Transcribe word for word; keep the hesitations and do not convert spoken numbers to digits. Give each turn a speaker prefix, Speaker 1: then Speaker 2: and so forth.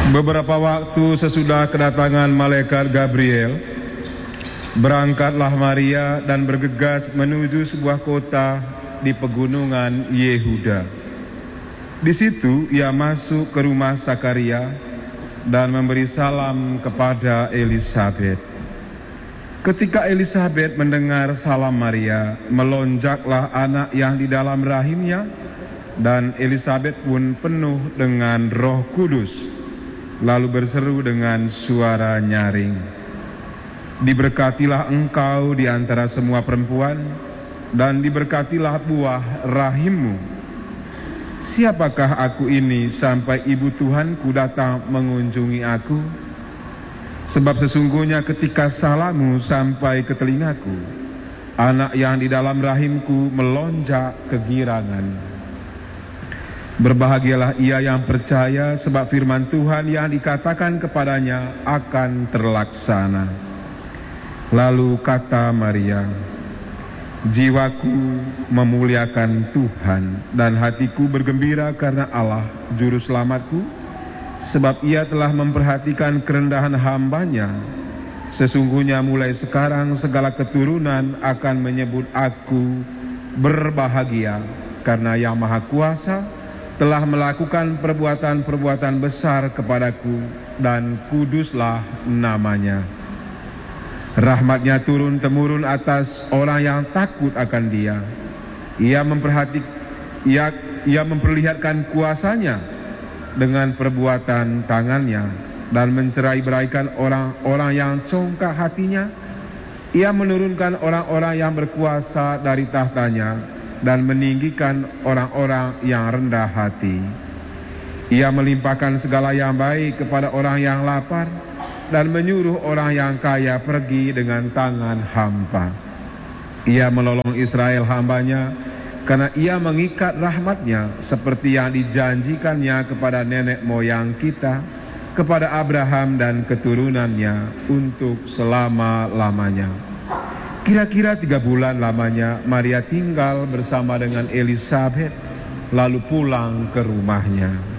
Speaker 1: Beberapa waktu sesudah kedatangan malaikat Gabriel, berangkatlah Maria dan bergegas menuju sebuah kota di pegunungan Yehuda. Di situ ia masuk ke rumah Sakaria dan memberi salam kepada Elisabet. Ketika Elisabet mendengar salam Maria, melonjaklah anak yang di dalam rahimnya, dan Elisabet pun penuh dengan Roh Kudus, lalu berseru dengan suara nyaring, "Diberkatilah engkau di antara semua perempuan, dan diberkatilah buah rahimmu. Siapakah aku ini sampai ibu Tuhanku datang mengunjungi aku? Sebab sesungguhnya ketika salammu sampai ke telingaku, anak yang di dalam rahimku melonjak kegirangan. Berbahagialah ia yang percaya, sebab firman Tuhan yang dikatakan kepadanya akan terlaksana." Lalu kata Maria, "Jiwaku memuliakan Tuhan, dan hatiku bergembira karena Allah Juru Selamatku, sebab ia telah memperhatikan kerendahan hambanya. Sesungguhnya mulai sekarang segala keturunan akan menyebut aku berbahagia, karena Yang Maha Kuasa telah melakukan perbuatan-perbuatan besar kepadaku, dan kuduslah namanya. Rahmatnya turun-temurun atas orang yang takut akan dia. Ia memperhati, ia, ia memperlihatkan kuasanya dengan perbuatan tangannya, dan mencerai-beraikan orang-orang yang congkak hatinya. Ia menurunkan orang-orang yang berkuasa dari tahtanya, dan meninggikan orang-orang yang rendah hati. Ia melimpahkan segala yang baik kepada orang yang lapar, dan menyuruh orang yang kaya pergi dengan tangan hampa. Ia menolong Israel hambanya, karena ia mengikat rahmatnya seperti yang dijanjikannya kepada nenek moyang kita, kepada Abraham dan keturunannya untuk selama-lamanya." Kira-kira tiga bulan lamanya Maria tinggal bersama dengan Elisabet, lalu pulang ke rumahnya.